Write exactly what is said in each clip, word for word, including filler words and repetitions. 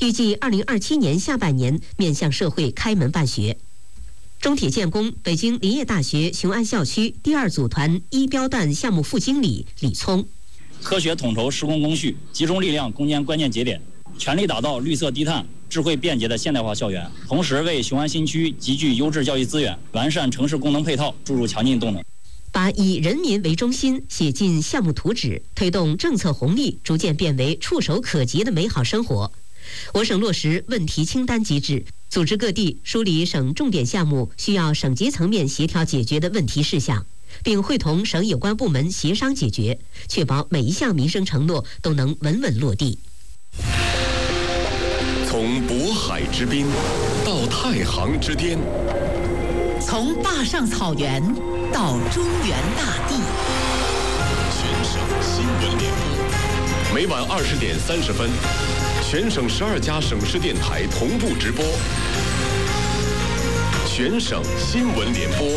预计二零二七年下半年面向社会开门办学。中铁建工北京林业大学雄安校区第二组团一标弹项目副经理李聪： 科学统筹施工工序，集中力量攻坚关键节点，全力打造绿色低碳、智慧便捷的现代化校园，同时为雄安新区集聚优质教育资源，完善城市功能配套注入强劲动能。 把以人民为中心写进项目图纸，推动政策红利逐渐变为触手可及的美好生活。我省落实问题清单机制，组织各地梳理省重点项目需要省级层面协调解决的问题事项，并会同省有关部门协商解决，确保每一项民生承诺都能稳稳落地。 从渤海之滨到太行之巅， 从坝上草原到中原大地， 全省新闻联播，每晚二十点三十分，全省十二家省市电台同步直播。全省新闻联播。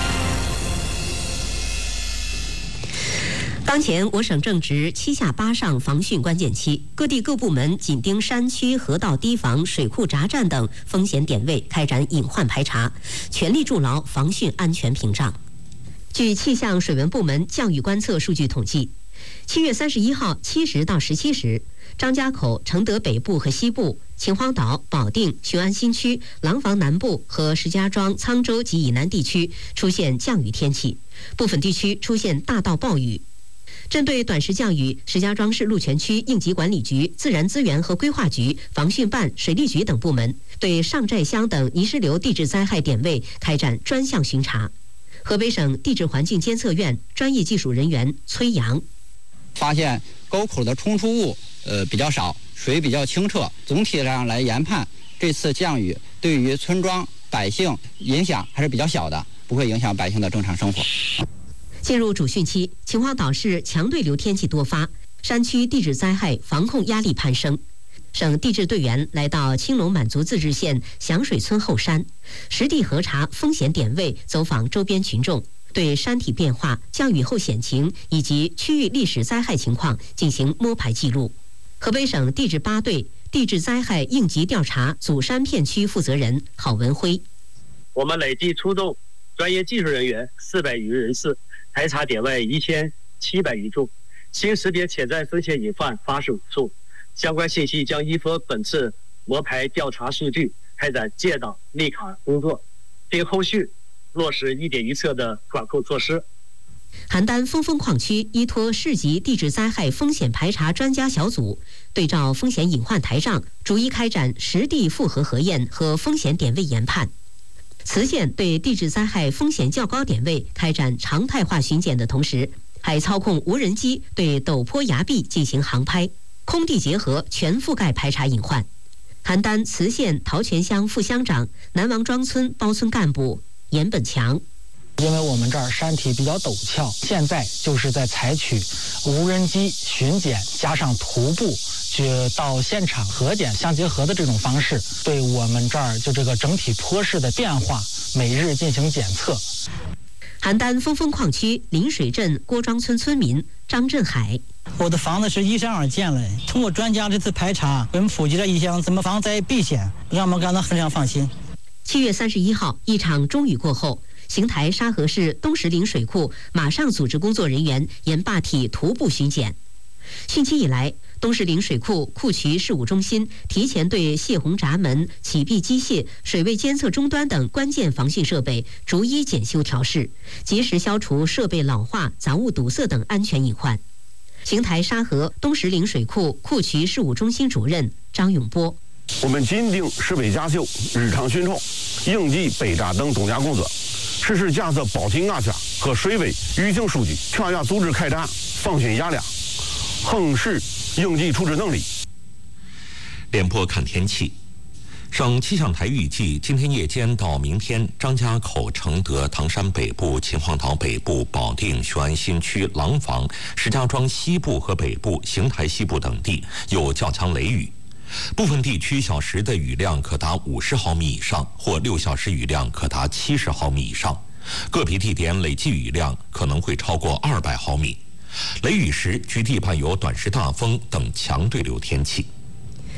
当前我省正值七下八上防汛关键期，各地各部门紧盯山区、河道堤防、水库闸站等风险点位开展隐患排查，全力筑牢防汛安全屏障。据气象水文部门降雨观测数据统计，七月三十一号七时到十七时，张家口、承德北部和西部、秦皇岛、保定、雄安新区、廊坊南部和石家庄、沧州及以南地区出现降雨天气，部分地区出现大到暴雨。针对短时降雨，石家庄市鹿泉区应急管理局、自然资源和规划局、防汛办、水利局等部门对上寨乡等泥石流地质灾害点位开展专项巡查。河北省地质环境监测院专业技术人员崔阳发现沟口的冲出物呃比较少，水比较清澈，总体上来研判，这次降雨对于村庄百姓影响还是比较小的，不会影响百姓的正常生活。 进入主汛期，秦皇岛市强对流天气多发，山区地质灾害防控压力攀升。省地质队员来到青龙满族自治县响水村后山，实地核查风险点位，走访周边群众，对山体变化、降雨后险情以及区域历史灾害情况进行摸排记录。河北省地质八队地质灾害应急调查祖山片区负责人郝文辉： 我们累计出动专业技术人员四百余人次，排查点位一千七百余处，经识别潜在风险隐患八十五处。相关信息将依托本次摸排调查数据开展建档立卡工作，并后续落实一点一测的管控措施。 邯郸风风矿区依托市级地质灾害风险排查专家小组，对照风险隐患台账，逐一开展实地复核核验和风险点位研判。磁县对地质灾害风险较高点位开展常态化巡检的同时，还操控无人机对陡坡崖壁进行航拍，空地结合全覆盖排查隐患。邯郸磁县陶泉乡副乡长、南王庄村包村干部严本强： 因为我们这儿山体比较陡峭，现在就是在采取无人机巡检加上徒步去到现场核检相结合的这种方式，对我们这儿就这个整体坡势的变化每日进行检测。 邯郸风风矿区临水镇郭庄村村民张振海： 我的房子是依山而建的，通过专家这次排查，给我们普及了一项怎么防灾避险，让我们感到非常放心。 七月三十一号，一场中雨过后，邢台沙河市东石陵水库马上组织工作人员沿坝体徒步巡检。汛期以来，东石陵水库库渠事务中心提前对泄洪闸门、起闭机械、水位监测终端等关键防汛设备逐一检修调试，及时消除设备老化、杂物堵塞等安全隐患。邢台沙河东石陵水库库渠事务中心主任张永波： 我们紧盯设备检修、日常巡查、应急备闸等东家工作，实时监测保体压下和水位雨情数据，全员组织开展防汛压量、横市应急处置能力。 联播看天气。省气象台预计，今天夜间到明天，张家口、承德、唐山北部、秦皇岛北部、保定、雄安新区、廊坊、石家庄西部和北部、邢台西部等地有较强雷雨，部分地区小时的雨量可达五十毫米以上，或六小时雨量可达七十毫米以上，个别地点累计雨量可能会超过二百毫米。雷雨时，局地伴有短时大风等强对流天气。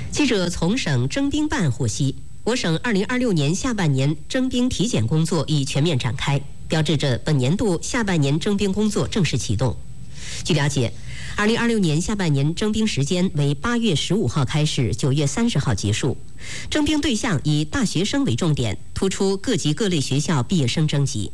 记者从省征兵办获悉，我省二零二六年下半年征兵体检工作已全面展开，标志着本年度下半年征兵工作正式启动。据了解，二零二六年下半年征兵时间为八月十五号开始，九月三十号结束。征兵对象以大学生为重点，突出各级各类学校毕业生征集。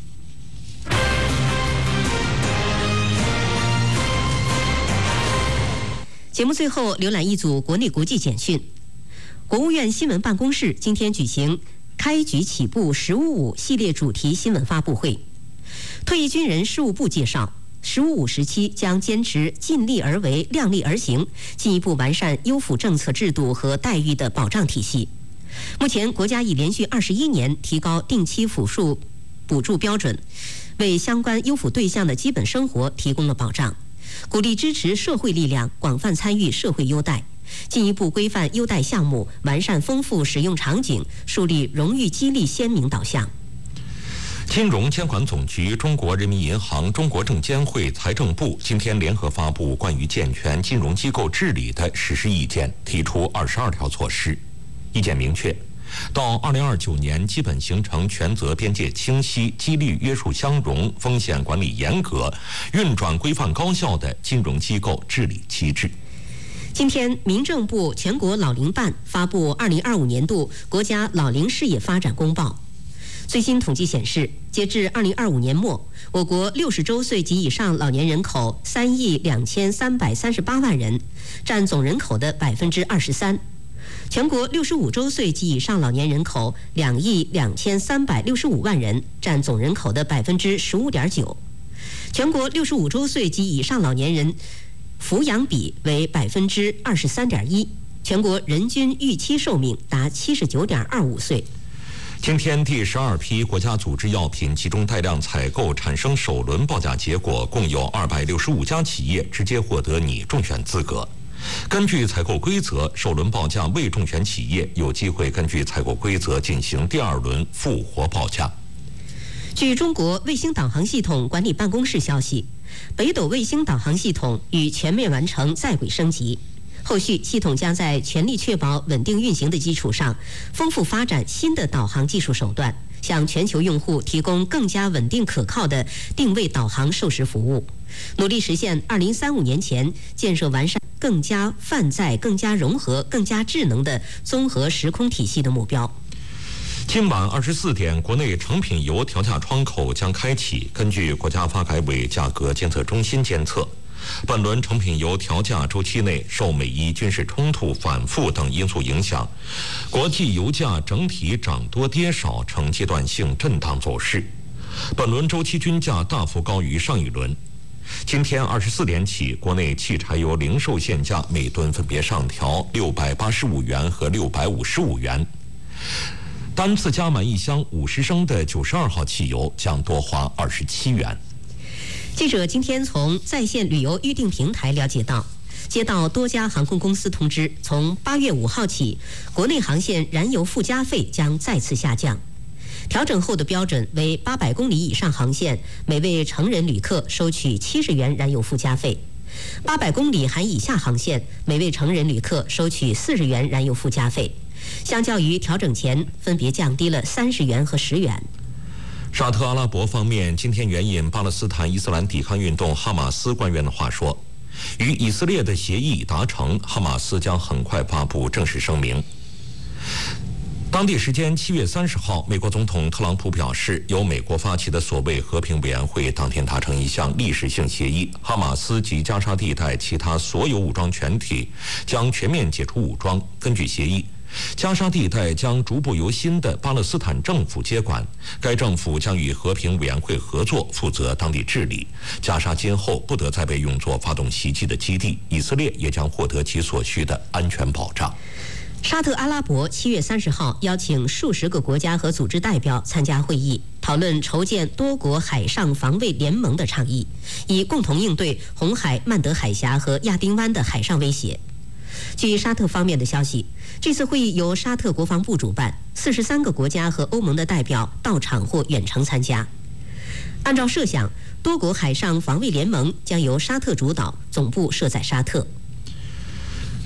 节目最后浏览一组国内国际简讯。国务院新闻办公室今天举行开局起步“十五五”系列主题新闻发布会。退役军人事务部介绍，“十五五”时期将坚持尽力而为、量力而行，进一步完善优抚政策制度和待遇的保障体系。目前，国家已连续二十一年提高定期抚恤补助标准，为相关优抚对象的基本生活提供了保障。鼓励支持社会力量广泛参与社会优待，进一步规范优待项目，完善丰富使用场景，树立荣誉激励鲜明导向。 金融监管总局、中国人民银行、中国证监会、财政部今天联合发布关于健全金融机构治理的实施意见，提出二十二条措施。意见明确，到二零二九年基本形成权责边界清晰、激励约束相容、风险管理严格、运转规范高效的金融机构治理机制。 今天，民政部全国老龄办发布二零二五年度国家老龄事业发展公报。最新统计显示，截至二零二五年末，我国六十周岁及以上老年人口三亿两千三百三十八万人，占总人口的百分之二十三。全国六十五周岁及以上老年人口两亿两千三百六十五万人，占总人口的百分之十五点九。全国六十五周岁及以上老年人抚养比为百分之二十三点一，全国人均预期寿命达七十九点二五岁。 今天第十二批国家组织药品集中带量采购产生首轮报价结果，共有二百六十五家企业直接获得拟中选资格。根据采购规则，首轮报价未中选企业有机会根据采购规则进行第二轮复活报价。 据中国卫星导航系统管理办公室消息，北斗卫星导航系统已全面完成在轨升级。后续系统将在全力确保稳定运行的基础上，丰富发展新的导航技术手段，向全球用户提供更加稳定可靠的定位导航授时服务，努力实现二零三五年前建设完善、更加泛在、更加融合、更加智能的综合时空体系的目标。 今晚二十四点，国内成品油调价窗口将开启。根据国家发改委价格监测中心监测，本轮成品油调价周期内，受美伊军事冲突反复等因素影响，国际油价整体涨多跌少，呈阶段性震荡走势。本轮周期均价大幅高于上一轮。今天二十四点起，国内汽柴油零售限价每吨分别上调六百八十五元和六百五十五元。单次加满一箱五十升的九十二号汽油将多花二十七元。 记者今天从在线旅游预订平台了解到，接到多家航空公司通知，从八月五号起，国内航线燃油附加费将再次下降。调整后的标准为八百公里以上航线，每位成人旅客收取七十元燃油附加费；八百公里含以下航线，每位成人旅客收取四十元燃油附加费。相较于调整前，分别降低了三十元和十元。 沙特阿拉伯方面今天援引巴勒斯坦伊斯兰抵抗运动哈马斯官员的话说，与以色列的协议已达成，哈马斯将很快发布正式声明。当地时间七月三十号，美国总统特朗普表示，由美国发起的所谓和平委员会当天达成一项历史性协议，哈马斯及加沙地带其他所有武装全体将全面解除武装。根据协议，加沙地带将逐步由新的巴勒斯坦政府接管，该政府将与和平委员会合作，负责当地治理。加沙今后不得再被用作发动袭击的基地，以色列也将获得其所需的安全保障。 沙特阿拉伯七月三十号邀请数十个国家和组织代表参加会议，讨论筹建多国海上防卫联盟的倡议，以共同应对红海、曼德海峡和亚丁湾的海上威胁。据沙特方面的消息，这次会议由沙特国防部主办，四十三个国家和欧盟的代表到场或远程参加。按照设想，多国海上防卫联盟将由沙特主导，总部设在沙特。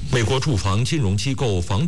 美国住房金融机构房